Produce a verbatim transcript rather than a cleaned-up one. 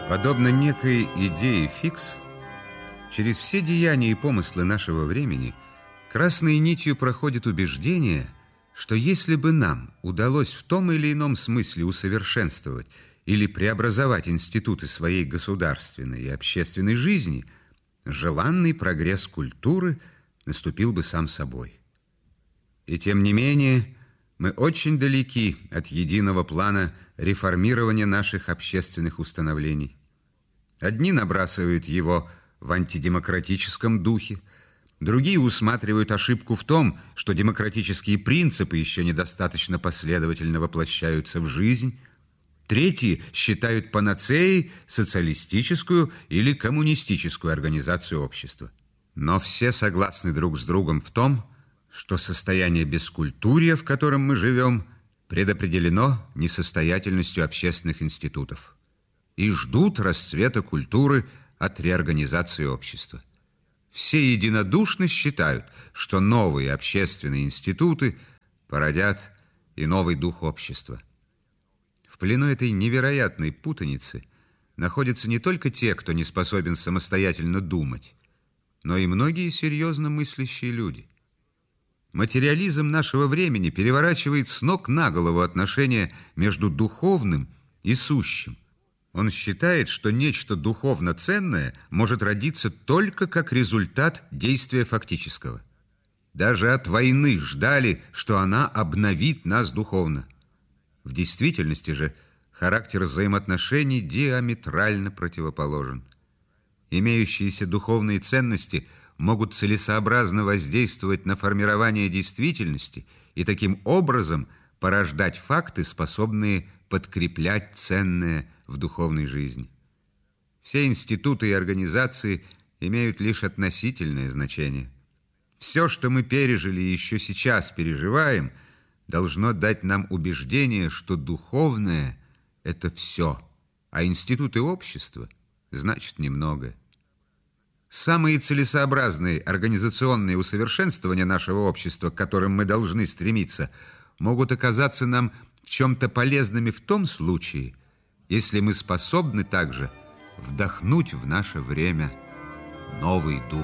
Подобно некой идее фикс, через все деяния и помыслы нашего времени красной нитью проходит убеждение, что если бы нам удалось в том или ином смысле усовершенствовать или преобразовать институты своей государственной и общественной жизни, желанный прогресс культуры наступил бы сам собой. И тем не менее, мы очень далеки от единого плана реформирования наших общественных установлений. Одни набрасывают его в антидемократическом духе, другие усматривают ошибку в том, что демократические принципы еще недостаточно последовательно воплощаются в жизнь, третьи считают панацеей социалистическую или коммунистическую организацию общества. Но все согласны друг с другом в том, что состояние бескультурья, в котором мы живем, предопределено несостоятельностью общественных институтов и ждут расцвета культуры от реорганизации общества. Все единодушно считают, что новые общественные институты породят и новый дух общества. В плену этой невероятной путаницы находятся не только те, кто не способен самостоятельно думать, но и многие серьезно мыслящие люди. Материализм нашего времени переворачивает с ног на голову отношения между духовным и сущим. Он считает, что нечто духовно ценное может родиться только как результат действия фактического. Даже от войны ждали, что она обновит нас духовно. В действительности же характер взаимоотношений диаметрально противоположен. Имеющиеся духовные ценности могут целесообразно воздействовать на формирование действительности и таким образом порождать факты, способные подкреплять ценное в духовной жизни. Все институты и организации имеют лишь относительное значение. Все, что мы пережили и еще сейчас переживаем, должно дать нам убеждение, что духовное – это все, а институты общества значит немногое. Самые целесообразные организационные усовершенствования нашего общества, к которым мы должны стремиться, могут оказаться нам в чем-то полезными в том случае, если мы способны также вдохнуть в наше время новый дух.